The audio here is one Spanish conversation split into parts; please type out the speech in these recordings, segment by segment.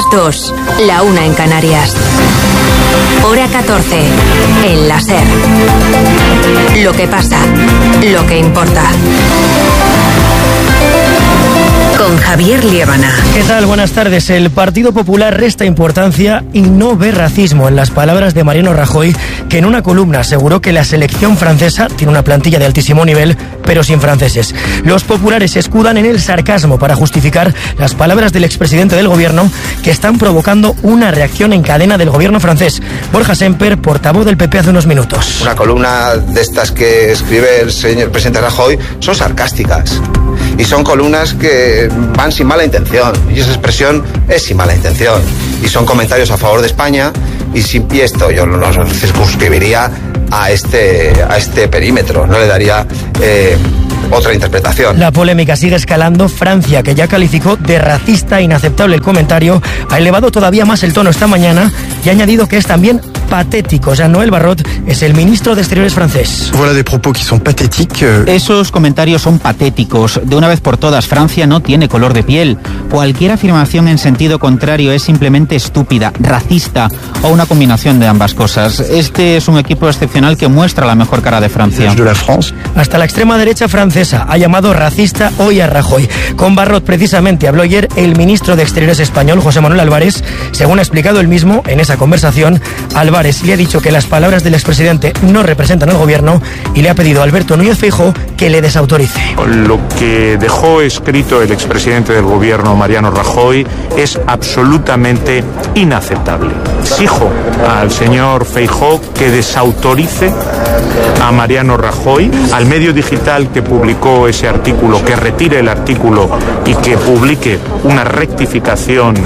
2, la 1 en Canarias. Hora 14, en la SER. Lo que pasa, lo que importa. Con Javier Liébana. ¿Qué tal? Buenas tardes. El Partido Popular resta importancia y no ve racismo en las palabras de Mariano Rajoy, que en una columna aseguró que la selección francesa tiene una plantilla de altísimo nivel, pero sin franceses. Los populares se escudan en el sarcasmo para justificar las palabras del expresidente del gobierno, que están provocando una reacción en cadena del gobierno francés. Borja Semper, portavoz del PP hace unos minutos. Una columna de estas que escribe el señor presidente Rajoy son sarcásticas. Y son columnas que van sin mala intención. Y esa expresión es sin mala intención. Y son comentarios a favor de España. Y esto yo no lo circunscribiría a este perímetro. No le daría otra interpretación. La polémica sigue escalando. Francia, que ya calificó de racista e inaceptable el comentario, ha elevado todavía más el tono esta mañana y ha añadido que es también patético. Jean-Noël Barrot es el ministro de Exteriores francés. Esos comentarios son patéticos. De una vez por todas, Francia no tiene color de piel. Cualquier afirmación en sentido contrario es simplemente estúpida, racista o una combinación de ambas cosas. Este es un equipo excepcional que muestra la mejor cara de Francia. Hasta la extrema derecha francesa ha llamado racista hoy a Rajoy. Con Barrot precisamente habló ayer el ministro de Exteriores español, José Manuel Álvarez. Según ha explicado él mismo en esa conversación, Álvarez le ha dicho que las palabras del expresidente no representan al gobierno y le ha pedido a Alberto Núñez Feijóo que le desautorice. Lo que dejó escrito el expresidente del gobierno, Mariano Rajoy, es absolutamente inaceptable. Exijo al señor Feijóo que desautorice a Mariano Rajoy, al medio digital que publicó ese artículo, que retire el artículo y que publique una rectificación.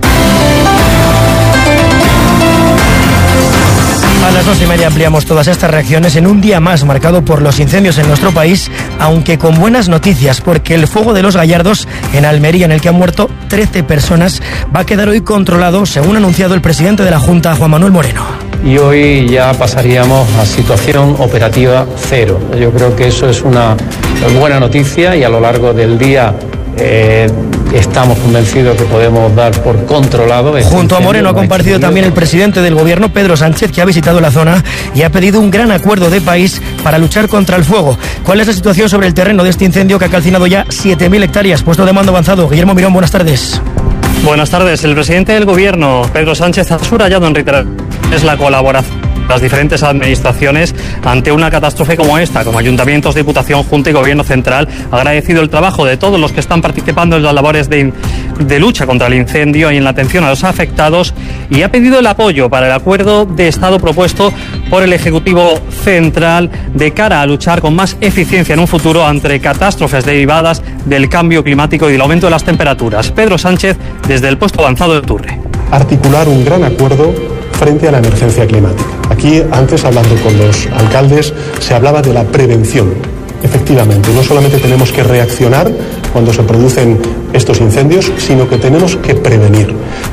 A las 2:30 ampliamos todas estas reacciones en un día más marcado por los incendios en nuestro país, aunque con buenas noticias, porque el fuego de los Gallardos en Almería, en el que han muerto 13 personas, va a quedar hoy controlado, según ha anunciado el presidente de la Junta, Juan Manuel Moreno. Y hoy ya pasaríamos a situación operativa cero. Yo creo que eso es una buena noticia y a lo largo del día estamos convencidos que podemos dar por controlado. Junto a Moreno ha comparecido también el presidente del gobierno, Pedro Sánchez, que ha visitado la zona y ha pedido un gran acuerdo de país para luchar contra el fuego. ¿Cuál es la situación sobre el terreno de este incendio que ha calcinado ya 7.000 hectáreas? Puesto de mando avanzado. Guillermo Mirón, buenas tardes. Buenas tardes. El presidente del gobierno, Pedro Sánchez, ha subrayado en reiteraciones la colaboración de las diferentes administraciones ante una catástrofe como esta, como ayuntamientos, Diputación, Junta y Gobierno Central. Ha agradecido el trabajo de todos los que están participando en las labores de lucha contra el incendio y en la atención a los afectados, y ha pedido el apoyo para el acuerdo de Estado propuesto por el Ejecutivo Central de cara a luchar con más eficiencia en un futuro ante catástrofes derivadas del cambio climático y del aumento de las temperaturas. Pedro Sánchez, desde el puesto avanzado de Turre. Articular un gran acuerdo frente a la emergencia climática. Aquí, antes, hablando con los alcaldes, se hablaba de la prevención. Efectivamente, no solamente tenemos que reaccionar cuando se producen estos incendios, sino que tenemos que prevenir.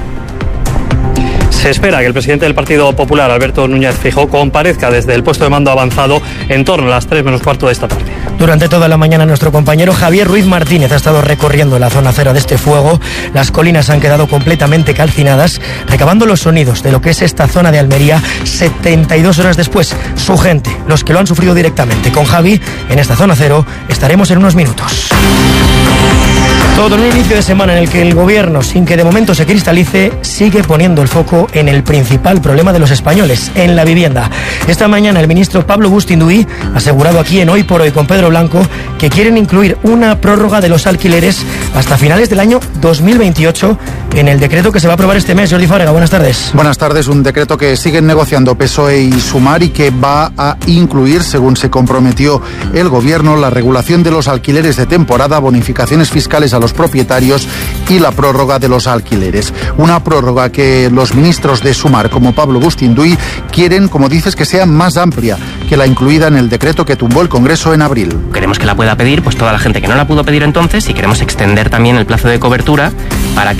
Se espera que el presidente del Partido Popular, Alberto Núñez Feijóo, comparezca desde el puesto de mando avanzado en torno a las 3 menos cuarto de esta tarde. Durante toda la mañana nuestro compañero Javier Ruiz Martínez ha estado recorriendo la zona cero de este fuego. Las colinas han quedado completamente calcinadas, recabando los sonidos de lo que es esta zona de Almería 72 horas después. Su gente, los que lo han sufrido directamente. Con Javi, en esta zona cero, estaremos en unos minutos. Todo en un inicio de semana en el que el gobierno, sin que de momento se cristalice, sigue poniendo el foco en el principal problema de los españoles, en la vivienda. Esta mañana el ministro Pablo Bustinduy ha asegurado aquí en Hoy por Hoy con Pedro Blanco que quieren incluir una prórroga de los alquileres hasta finales del año 2028 en el decreto que se va a aprobar este mes. Jordi Fábrega, buenas tardes. Buenas tardes. Un decreto que siguen negociando PSOE y Sumar y que va a incluir, según se comprometió el gobierno, la regulación de los alquileres de temporada, bonificaciones fiscales a los propietarios y la prórroga de los alquileres. Una prórroga que los ministros de Sumar, como Pablo Bustinduy, quieren, como dices, que sea más amplia que la incluida en el decreto que tumbó el Congreso en abril. Queremos que la pueda pedir pues toda la gente que no la pudo pedir entonces, y queremos extender también el plazo de cobertura para que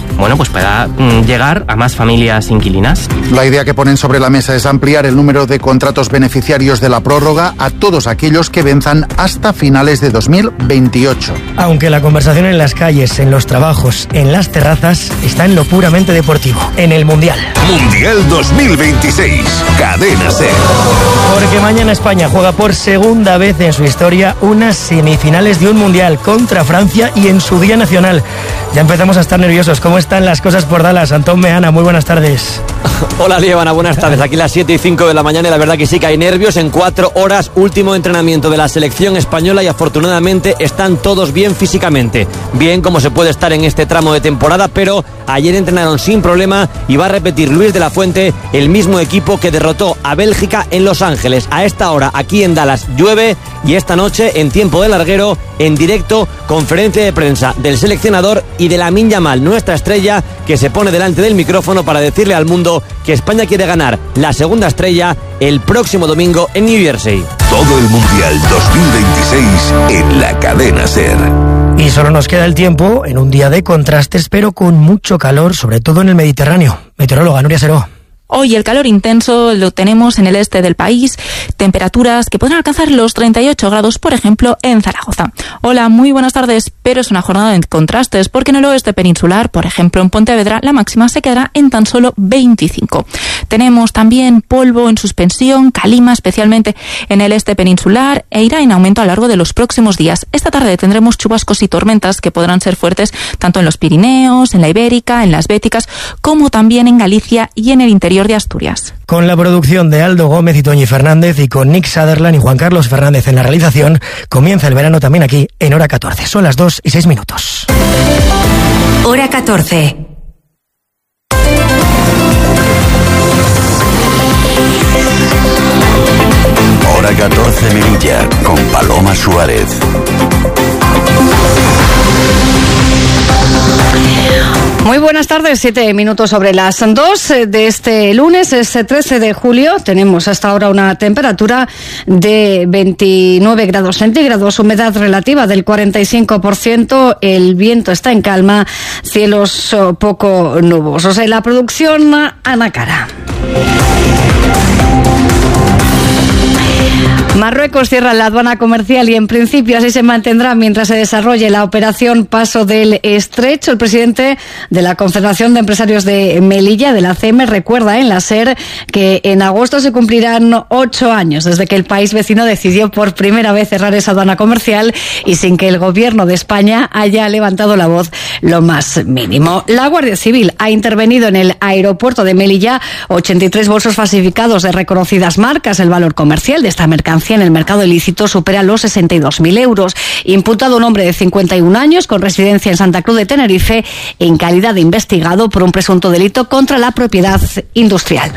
pueda llegar a más familias inquilinas. La idea que ponen sobre la mesa es ampliar el número de contratos beneficiarios de la prórroga a todos aquellos que venzan hasta finales de 2028. Aunque la conversación en las calles, en los trabajos, en las terrazas, está en lo puramente deportivo, en el Mundial. Mundial 2026, Cadena SER. Porque mañana España juega por segunda vez en su historia unas semifinales de un Mundial contra Francia y en su día nacional. Ya empezamos a estar nerviosos. ¿Cómo están las cosas por Dallas? Antón Meana, muy buenas tardes. Hola Lievana, buenas tardes. Aquí las 7:05 de la mañana y la verdad que sí que hay nervios. En 4 horas, último entrenamiento de la selección española y afortunadamente están todos bien físicamente. Bien como se puede estar en este tramo de temporada, pero ayer entrenaron sin problema y va a repetir Luis de la Fuente el mismo equipo que derrotó a Bélgica en Los Ángeles. A esta hora aquí en Dallas llueve y esta noche en tiempo de larguero, en directo, conferencia de prensa del seleccionador y de Lamine Yamal, nuestra estrella, que se pone delante del micrófono para decirle al mundo que España quiere ganar la segunda estrella el próximo domingo en New Jersey. Todo el Mundial 2026 en la Cadena SER. Y solo nos queda el tiempo en un día de contrastes, pero con mucho calor, sobre todo en el Mediterráneo. Meteoróloga Nuria Seró. Hoy el calor intenso lo tenemos en el este del país, temperaturas que pueden alcanzar los 38 grados, por ejemplo, en Zaragoza. Hola, muy buenas tardes, pero es una jornada de contrastes, porque en el oeste peninsular, por ejemplo, en Pontevedra, la máxima se quedará en tan solo 25. Tenemos también polvo en suspensión, calima, especialmente en el este peninsular, e irá en aumento a lo largo de los próximos días. Esta tarde tendremos chubascos y tormentas que podrán ser fuertes tanto en los Pirineos, en la Ibérica, en las Béticas, como también en Galicia y en el interior de Asturias. Con la producción de Aldo Gómez y Toñi Fernández y con Nick Sutherland y Juan Carlos Fernández en la realización, comienza el verano también aquí en Hora 14. Son las 2:06. Hora 14. Hora 14 Melilla, con Paloma Suárez. Muy buenas tardes, 7 minutos sobre las 2 de este lunes, es 13 de julio. Tenemos hasta ahora una temperatura de 29 grados centígrados, humedad relativa del 45%, el viento está en calma, cielos poco nubosos. En la producción, Ana Cara. Marruecos cierra la aduana comercial y en principio así se mantendrá mientras se desarrolle la operación Paso del Estrecho. El presidente de la Confederación de Empresarios de Melilla, de la CEME, recuerda en la SER que en agosto se cumplirán 8 años desde que el país vecino decidió por primera vez cerrar esa aduana comercial y sin que el gobierno de España haya levantado la voz lo más mínimo. La Guardia Civil ha intervenido en el aeropuerto de Melilla 83 bolsos falsificados de reconocidas marcas. El valor comercial de esta mercancía en el mercado ilícito supera los 62.000 euros. Imputado un hombre de 51 años con residencia en Santa Cruz de Tenerife en calidad de investigado por un presunto delito contra la propiedad industrial.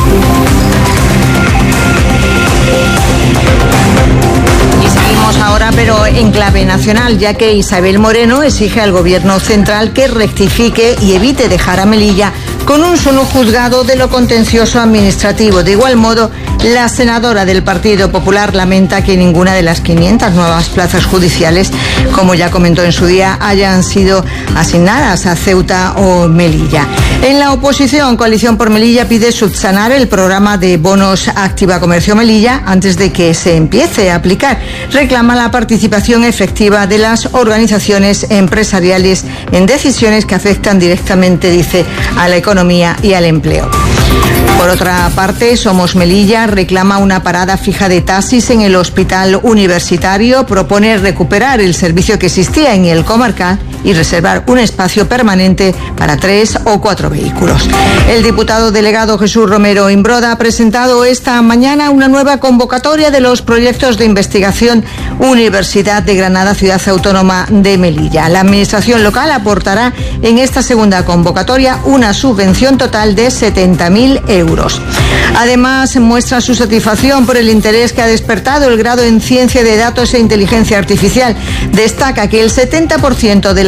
Y seguimos ahora, pero en clave nacional, ya que Isabel Moreno exige al Gobierno central que rectifique y evite dejar a Melilla con un solo juzgado de lo contencioso administrativo. De igual modo, la senadora del Partido Popular lamenta que ninguna de las 500 nuevas plazas judiciales, como ya comentó en su día, hayan sido asignadas a Ceuta o Melilla. En la oposición, Coalición por Melilla pide subsanar el programa de bonos Activa Comercio Melilla antes de que se empiece a aplicar. Reclama la participación efectiva de las organizaciones empresariales en decisiones que afectan directamente, dice, a la economía y al empleo. Por otra parte, Somos Melilla reclama una parada fija de taxis en el hospital universitario, propone recuperar el servicio que existía en el comarcal y reservar un espacio permanente para 3 o 4 vehículos. El diputado delegado Jesús Romero Imbroda ha presentado esta mañana una nueva convocatoria de los proyectos de investigación Universidad de Granada, Ciudad Autónoma de Melilla. La administración local aportará en esta segunda convocatoria una subvención total de 70.000 euros. Además, muestra su satisfacción por el interés que ha despertado el grado en Ciencia de Datos e Inteligencia Artificial. Destaca que el 70% de las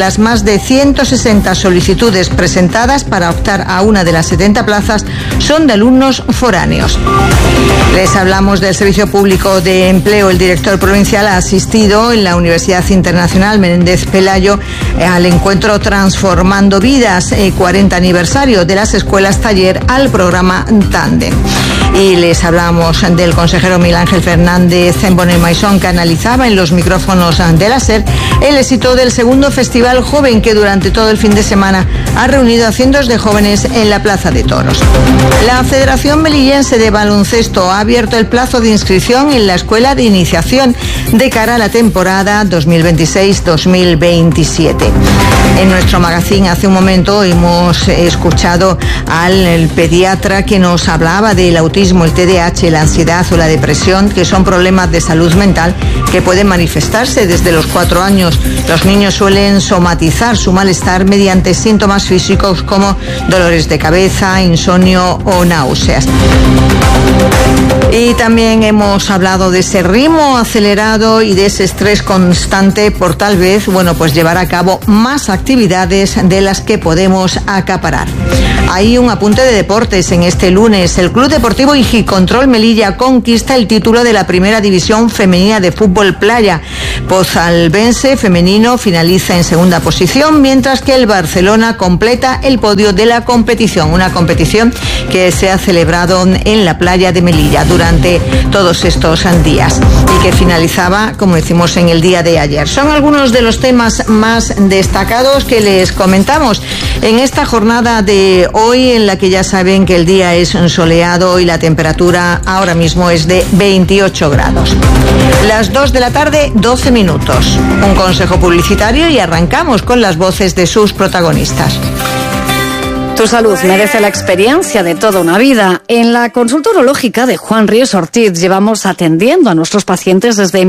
las más de 160 solicitudes presentadas para optar a una de las 70 plazas son de alumnos foráneos. Les hablamos del Servicio Público de Empleo. El director provincial ha asistido en la Universidad Internacional Menéndez Pelayo al encuentro Transformando Vidas, 40 aniversario de las escuelas taller al programa Tandem. Y les hablamos del consejero Miguel Ángel Fernández en Bonemaisón, que analizaba en los micrófonos de la SER el éxito del segundo Festival Joven, que durante todo el fin de semana ha reunido a cientos de jóvenes en la Plaza de Toros. La Federación Melillense de Baloncesto ha abierto el plazo de inscripción en la Escuela de Iniciación de cara a la temporada 2026-2027. En nuestro magazín hace un momento hemos escuchado al pediatra que nos hablaba del autismo, el TDAH, la ansiedad o la depresión, que son problemas de salud mental que pueden manifestarse desde los 4 años. Los niños suelen somatizar su malestar mediante síntomas físicos como dolores de cabeza, insomnio o náuseas. Y también hemos hablado de ese ritmo acelerado y de ese estrés constante por tal vez, pues llevar a cabo más actividades de las que podemos acaparar. Hay un apunte de deportes en este lunes. El Club Deportivo Igicontrol Melilla conquista el título de la Primera División Femenina de Fútbol Playa. Pozalbense femenino finaliza en segunda posición, mientras que el Barcelona completa el podio de la competición. Una competición que se ha celebrado en la playa de Melilla durante todos estos días y que finalizaba, como decimos, en el día de ayer. Son algunos de los temas más destacados que les comentamos en esta jornada de hoy, en la que ya saben que el día es soleado y la temperatura ahora mismo es de 28 grados. Las 2 de la tarde, 12 minutos. Un consejo publicitario y arrancamos con las voces de sus protagonistas. Tu salud merece la experiencia de toda una vida. En la consulta urológica de Juan Ríos Ortiz llevamos atendiendo a nuestros pacientes desde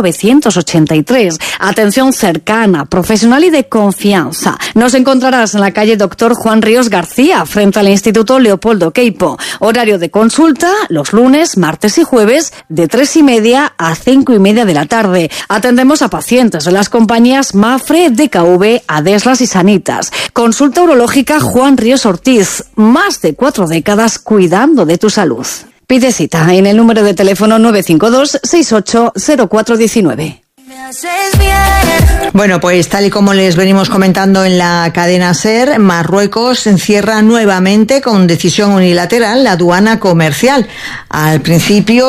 1983. Atención cercana, profesional y de confianza. Nos encontrarás en la calle Doctor Juan Ríos García, frente al Instituto Leopoldo Queipo. Horario de consulta los lunes, martes y jueves de 3:30 a 5:30 de la tarde. Atendemos a pacientes de las compañías Mafre, DKV, Adeslas y Sanitas. Consulta urológica Juan Ríos Ortiz, más de 4 décadas cuidando de tu salud. Pide cita en el número de teléfono 952 680419. Bueno, pues tal y como les venimos comentando en la cadena SER, Marruecos cierra nuevamente con decisión unilateral la aduana comercial. En principio,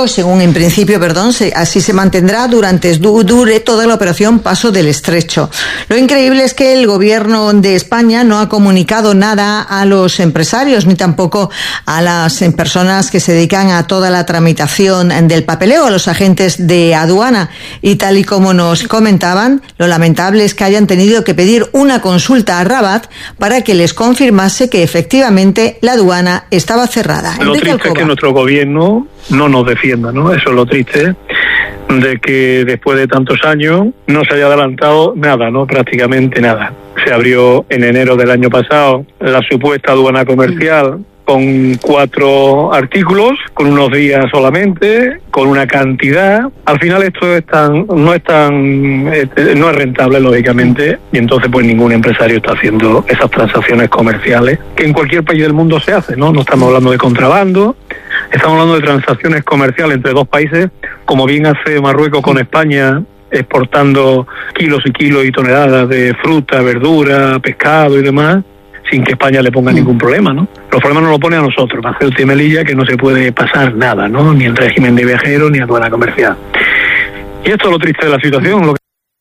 así se mantendrá dure toda la operación Paso del Estrecho. Lo increíble es que el gobierno de España no ha comunicado nada a los empresarios ni tampoco a las personas que se dedican a toda la tramitación del papeleo, a los agentes de aduana, y tal y como nos comentaban, lo lamentable es que hayan tenido que pedir una consulta a Rabat para que les confirmase que efectivamente la aduana estaba cerrada. Lo triste es que nuestro gobierno no nos defienda, ¿no? Eso es lo triste, de que después de tantos años no se haya adelantado nada, ¿no? Prácticamente nada. Se abrió en enero del año pasado la supuesta aduana comercial con 4 artículos, con unos días solamente, con una cantidad. Al final esto no es rentable, lógicamente, y entonces pues ningún empresario está haciendo esas transacciones comerciales que en cualquier país del mundo se hace, ¿no? No estamos hablando de contrabando, estamos hablando de transacciones comerciales entre 2 países, como bien hace Marruecos con España, exportando kilos y kilos y toneladas de fruta, verdura, pescado y demás, sin que España le ponga ningún problema, ¿no? Los problemas nos lo pone a nosotros, a Ceuta y Melilla, que no se puede pasar nada, ¿no? Ni en régimen de viajeros, ni aduana comercial. Y esto es lo triste de la situación.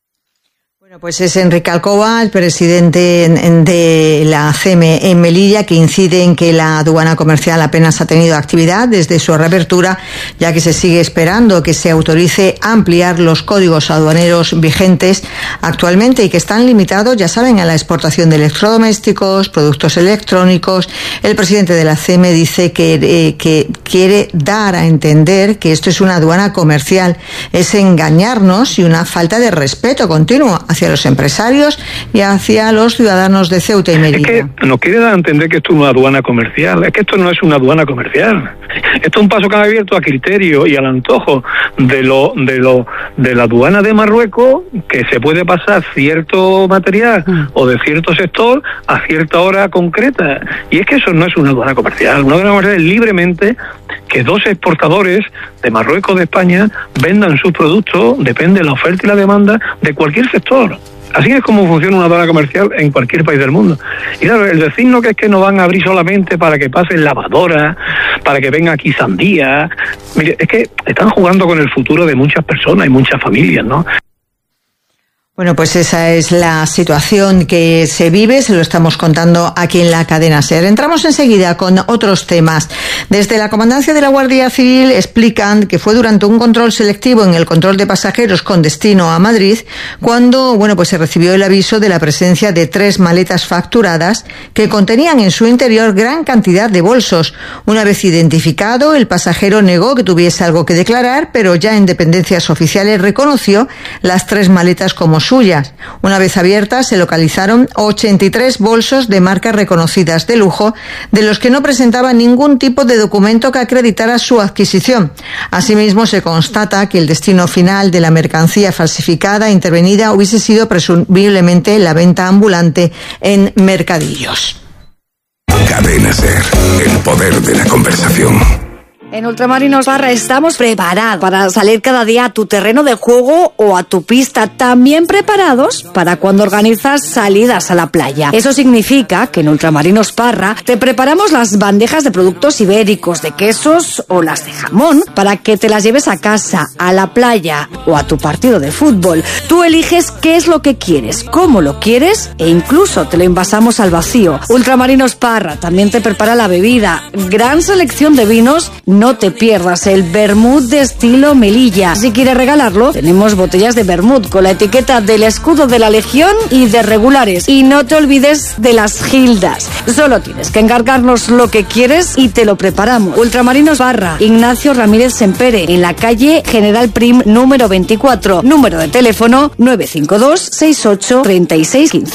Pues es Enrique Alcoba, el presidente de la CEME en Melilla, que incide en que la aduana comercial apenas ha tenido actividad desde su reapertura, ya que se sigue esperando que se autorice ampliar los códigos aduaneros vigentes actualmente y que están limitados, ya saben, a la exportación de electrodomésticos, productos electrónicos. El presidente de la CEME dice que quiere dar a entender que esto es una aduana comercial, es engañarnos y una falta de respeto continuo hacia hacia los empresarios y hacia los ciudadanos de Ceuta y Melilla. Es que nos quiere dar a entender que esto es una aduana comercial. Es que esto no es una aduana comercial. Esto es un paso que han abierto a criterio y al antojo de la aduana de Marruecos, que se puede pasar cierto material o de cierto sector a cierta hora concreta. Y es que eso no es una aduana comercial. Una aduana comercial es libremente que dos exportadores de Marruecos, de España, vendan sus productos, depende de la oferta y la demanda de cualquier sector. Así es como funciona una aduana comercial en cualquier país del mundo. Y claro, el decirnos que es que no van a abrir solamente para que pasen lavadoras, para que venga aquí sandía, mire, es que están jugando con el futuro de muchas personas y muchas familias, ¿no? Bueno, pues esa es la situación que se vive, se lo estamos contando aquí en la cadena SER. Entramos enseguida con otros temas. Desde la Comandancia de la Guardia Civil explican que fue durante un control selectivo en el control de pasajeros con destino a Madrid cuando, pues se recibió el aviso de la presencia de 3 maletas facturadas que contenían en su interior gran cantidad de bolsos. Una vez identificado, el pasajero negó que tuviese algo que declarar, pero ya en dependencias oficiales reconoció las 3 maletas como suyas. Una vez abiertas, se localizaron 83 bolsos de marcas reconocidas de lujo, de los que no presentaban ningún tipo de documento que acreditara su adquisición. Asimismo, se constata que el destino final de la mercancía falsificada intervenida hubiese sido presumiblemente la venta ambulante en mercadillos. Cadena SER, el poder de la conversación. En Ultramarinos Barra estamos preparados para salir cada día a tu terreno de juego o a tu pista, también preparados para cuando organizas salidas a la playa. Eso significa que en Ultramarinos Parra te preparamos las bandejas de productos ibéricos, de quesos o las de jamón para que te las lleves a casa, a la playa o a tu partido de fútbol. Tú eliges qué es lo que quieres, cómo lo quieres e incluso te lo envasamos al vacío. Ultramarinos Parra también te prepara la bebida, gran selección de vinos. No te pierdas el vermut de estilo Melilla. Si quieres regalarlo, tenemos botellas de vermut con la etiqueta del escudo de la Legión y de regulares. Y no te olvides de las gildas. Solo tienes que encargarnos lo que quieres y te lo preparamos. Ultramarinos Barra, Ignacio Ramírez Sempere, en la calle General Prim número 24. Número de teléfono 952 68 36 15.